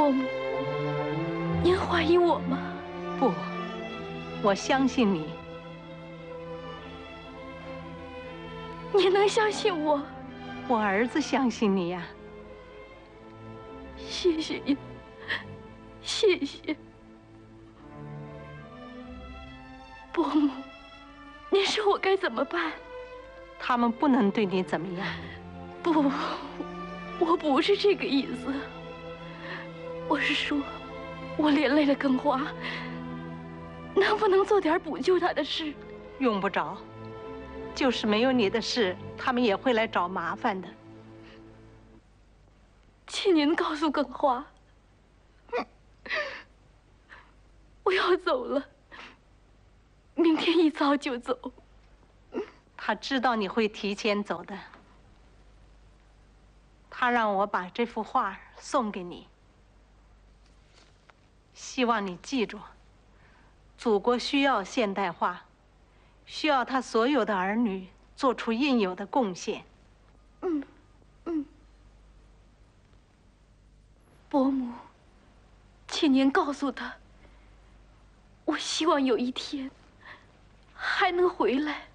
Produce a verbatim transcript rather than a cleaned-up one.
伯母，您怀疑我吗？ 不，我相信你。 你能相信我？ 我儿子相信你呀。 谢谢您，谢谢。伯母，您说我该怎么办？ 他们不能对你怎么样。 不，我不是这个意思。我是说，我连累了耿华，能不能做点补救他的事？ 用不着，就是没有你的事，他们也会来找麻烦的。 请您告诉耿华，我要走了，明天一早就走。 他知道你会提前走的，他让我把这幅画送给你，希望你记住，祖国需要现代化，需要他所有的儿女做出应有的贡献。 嗯嗯，伯母，请您告诉他，我希望有一天还能回来。